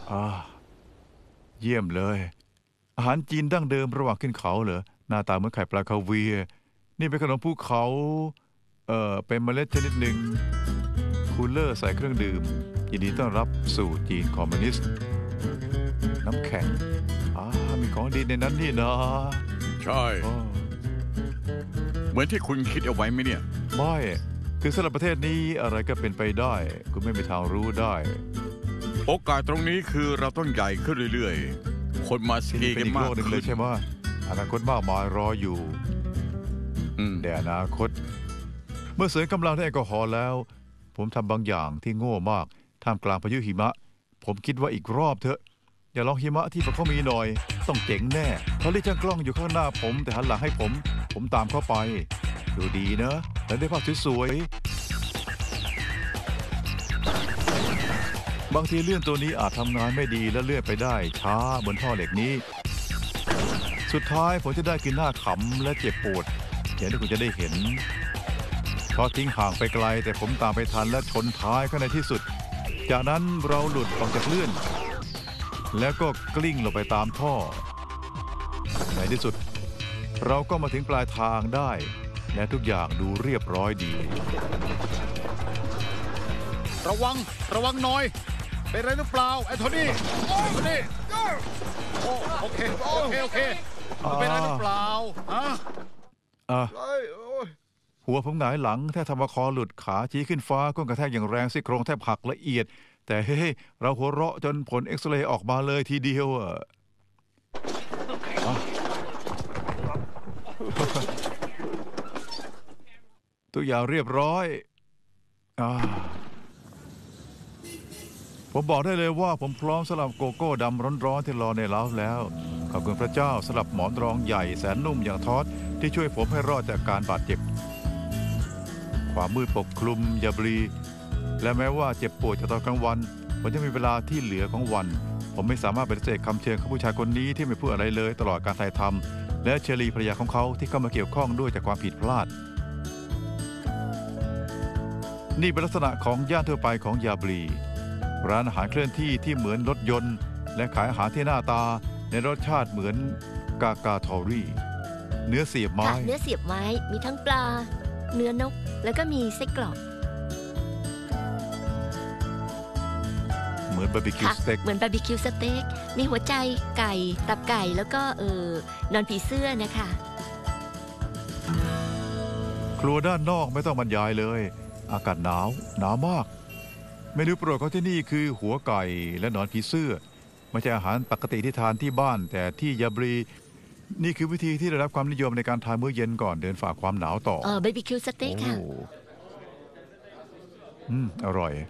อ่าเยี่ยมเลยอาหารจีนดั้งเดิมระหว่างขึ้นเขาเหรอหน้าตาเหมือนไข่ปลาคาเวียร์นี่เป็นขนมภูเขาเป็นเมล็ดชนิดหนึ่งคูลเลอร์ใส่เครื่องดื่มยินดีต้อนรับสู่จีนคอมมิวนิสต์น้ำแข็งมีของดีในนั้นนี่นะใช่เหมือนที่คุณคิดเอาไว้ไหมเนี่ยไม่คือสำหรับประเทศนี้อะไรก็เป็นไปได้คุณไม่มีทางรู้ได้โอกาสตรงนี้คือเราต้องใหญ่ขึ้นเรื่อยๆคนมาสกีกันมากขึ้นเลยใช่ไหมอนาคตมากมายรออยู่แต่อนาคตเมื่อเสริมกำลังด้วยแอลกอฮอล์แล้วผมทำบางอย่างที่โง่มากท่ามกลางพายุหิมะผมคิดว่าอีกรอบเถอะอย่าลองหิมะที่เขามีหน่อยต้องเจ๋งแน่เขาเรียกช่างกล้องอยู่ข้างหน้าผมแต่หันหลังให้ผมตามเข้าไปดูดีนะแล้วได้ภาพสวยๆบางทีเลื่อนตัวนี้อาจทำงานไม่ดีและเลื่อนไปได้ช้าบนท่อเหล็กนี้สุดท้ายผมจะได้กินหน้าขำและเจ็บปวดอย่างที่คุณจะได้เห็นพอทิ้งห่างไปไกลแต่ผมตามไปทันและชนท้ายข้างในที่สุดจากนั้นเราหลุดออกจากเลื่อนแล้วก็กลิ้งลงไปตามท่อในที่สุดเราก็มาถึงปลายทางได้และทุกอย่างดูเรียบร้อยดีระวังหน่อยเป็นไรหรือเปล่าแอนโทนีโอเคเป็นไรหรือเปล่าหัวผมหงายหลังแทบทำคอหลุดขาชี้ขึ้นฟ้าก้นกระแทกอย่างแรงซี่โครงแทบหักละเอียดแต่เฮ้เราหัวเราะจนผลเอ็กซเรย์ออกมาเลยทีเดียวตัวอย่างเรียบร้อยผมบอกได้เลยว่าผมพร้อมสำหรับโกโก้ดำร้อนๆที่รอในเล้าแล้วขอบคุณพระเจ้าสำหรับหมอนรองใหญ่แสนนุ่มอย่างทอสที่ช่วยผมให้รอดจากการบาดเจ็บความมืดปกคลุมยาบรีและแม้ว่าเจ็บปวดจากตอนกลางวันผมจะมีเวลาที่เหลือของวันผมไม่สามารถปฏิเสธคำเชิญของผู้ชายคนนี้ที่ไม่พูดอะไรเลยตลอดการถ่ายทำและเชอรีภรรยาของเขาที่เข้ามาเกี่ยวข้องด้วยจากความผิดพลาดนี่เป็นลักษณะของย่านทั่วไปของยาบรีร้านอาหารเคลื่อนที่ที่เหมือนรถยนต์และขายอาหารที่หน้าตาในรสชาติเหมือนกากาทอรี่เนื้อเสียบไม้มีทั้งปลาเนื้อนกแล้วก็มีไส้กรอกเหมือนบาร์บีคิวสเต็กมีหัวใจไก่ตับไก่แล้วก็นอนผีเสื้อนะคะครัวด้านนอกไม่ต้องบรรยายเลยอากาศหนาวมากเมนูโปรดของที่นี่คือหัวไก่และหนอนผีเสื้อไม่ใช่อาหารปกติที่ทานที่บ้านแต่ที่ยาบรีนี่คือวิธีที่ได้รับความนิยมในการทานมื้อเย็นก่อนเดินฝ่าความหนาวต่อบาร์บีคิวสเต็กค่ะอร่อย